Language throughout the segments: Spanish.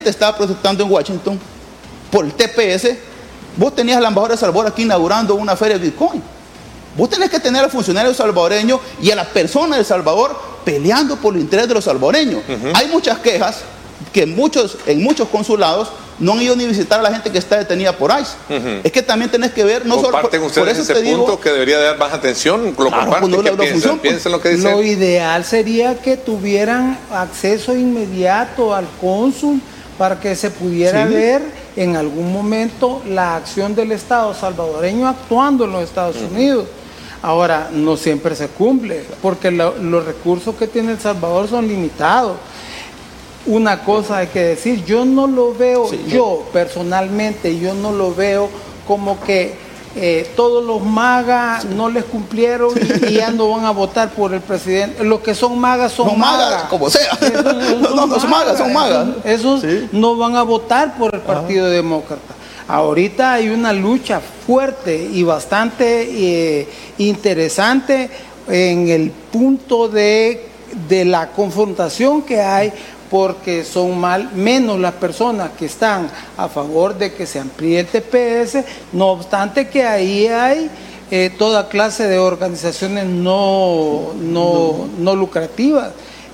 gente estaba protestando en Washington por el TPS, vos tenías al embajador de El Salvador aquí inaugurando una feria de Bitcoin. Vos tenés que tener a funcionarios salvadoreños y a la persona de El Salvador peleando por el interés de los salvadoreños. Hay muchas quejas que en muchos consulados no han ido ni visitar a la gente que está detenida por ICE. Es que también tenés que ver, no solo ustedes por eso ese punto digo, que debería dar más atención, lo comparten, ¿qué piensan lo que dicen? Lo ideal sería que tuvieran acceso inmediato al cónsul para que se pudiera ver en algún momento la acción del Estado salvadoreño actuando en los Estados Unidos. Ahora, no siempre se cumple, porque los recursos que tiene El Salvador son limitados. Una cosa hay que decir, yo no lo veo, personalmente, yo no lo veo como que todos los magas no les cumplieron y ya no van a votar por el presidente. Los que son magas son magas. Como sea. Son magas. Esos no van a votar por el Partido Demócrata. Ahorita hay una lucha fuerte y bastante interesante en el punto de la confrontación que hay, porque son menos las personas que están a favor de que se amplíe el TPS, no obstante que ahí hay toda clase de organizaciones no lucrativas.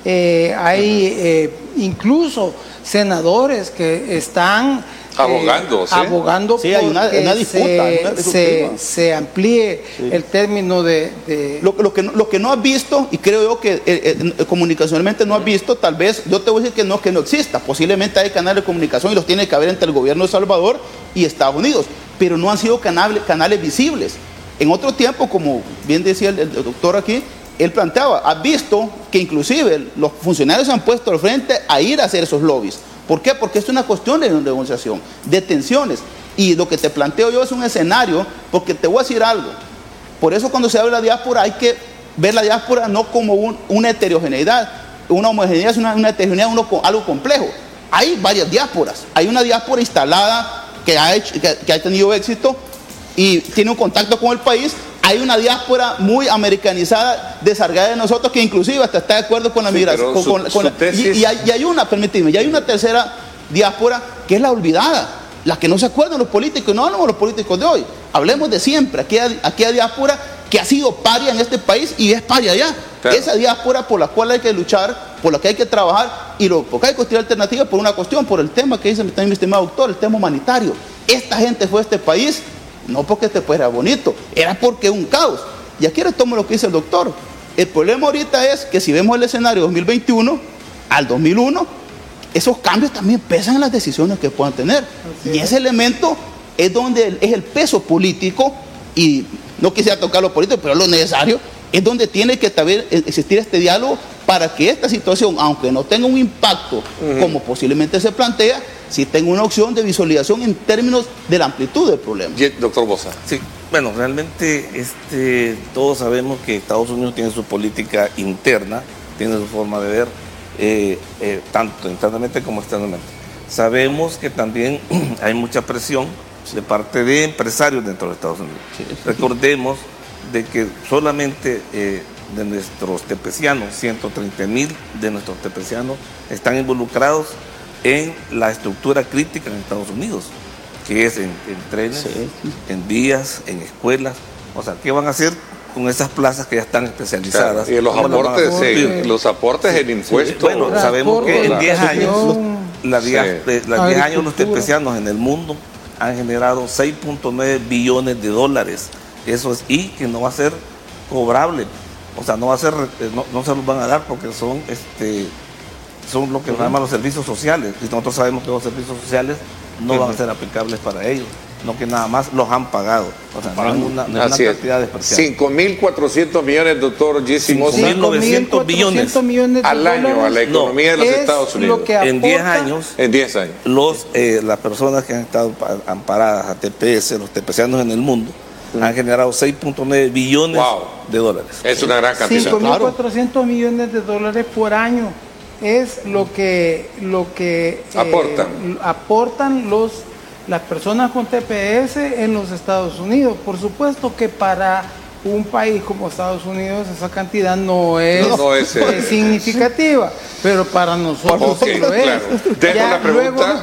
Hay incluso senadores que están abogando sí, hay una disputa, se amplíe el término de... Lo que no has visto, y creo yo que comunicacionalmente no has visto, tal vez, yo te voy a decir que no exista, posiblemente hay canales de comunicación y los tiene que haber entre el gobierno de El Salvador y Estados Unidos, pero no han sido canales visibles. En otro tiempo, como bien decía el doctor aquí, él planteaba, has visto que inclusive los funcionarios se han puesto al frente a ir a hacer esos lobbies. ¿Por qué? Porque es una cuestión de negociación, de tensiones. Y lo que te planteo yo es un escenario, porque te voy a decir algo. Por eso cuando se habla de diáspora hay que ver la diáspora no como una heterogeneidad. Una homogeneidad es una heterogeneidad, algo complejo. Hay varias diásporas. Hay una diáspora instalada que ha tenido éxito y tiene un contacto con el país. Hay una diáspora muy americanizada, desargaida de nosotros, que inclusive hasta está de acuerdo con la migración. Y hay una tercera diáspora que es la olvidada, la que no se acuerdan los políticos. No hablamos de los políticos de hoy, hablemos de siempre, aquella diáspora que ha sido paria en este país y es paria allá. Claro. Esa diáspora por la cual hay que luchar, por la que hay que trabajar y porque hay que construir alternativas por una cuestión, por el tema que dice también mi estimado doctor, el tema humanitario. Esta gente fue a este país no porque este país era bonito, era porque es un caos. Y aquí retomo lo que dice el doctor. El problema ahorita es que si vemos el escenario 2021 al 2001, esos cambios también pesan en las decisiones que puedan tener. Y ese elemento es donde es el peso político, y no quisiera tocar lo político, pero es lo necesario, es donde tiene que existir este diálogo para que esta situación, aunque no tenga un impacto como posiblemente se plantea, sí tenga una opción de visualización en términos de la amplitud del problema. Doctor Boza. Sí, bueno, realmente todos sabemos que Estados Unidos tiene su política interna, tiene su forma de ver, tanto internamente como externamente. Sabemos que también hay mucha presión de parte de empresarios dentro de Estados Unidos. Recordemos de que solamente de nuestros tepecianos, 130,000 de nuestros tepecianos están involucrados en la estructura crítica en Estados Unidos, que es en trenes, en vías, en escuelas. O sea, ¿qué van a hacer con esas plazas que ya están especializadas? Claro, y los aportes en impuestos. Bueno, sabemos que en 10 años, los 10 años los tepecianos en el mundo han generado 6.9 billones de dólares. Eso es, y que no va a ser cobrable. O sea, no se los van a dar porque son lo que nos llaman los servicios sociales, y nosotros sabemos que los servicios sociales no van a ser aplicables para ellos, no que nada más los han pagado. O sea, no es una cantidad despreciable. 5.400 millones, doctor Jesse Moza. 5.900 billones al año a la economía de los Estados Unidos. En 10 años. En 10 años. Las personas que han estado amparadas a TPS, los tepecianos en el mundo, han generado 6.9 billones de dólares. Es una gran cantidad. 5.400 millones de dólares por año es lo que aportan las personas con TPS en los Estados Unidos. Por supuesto que para un país como Estados Unidos esa cantidad no es significativa, pero para nosotros sí lo es. Dejo la pregunta.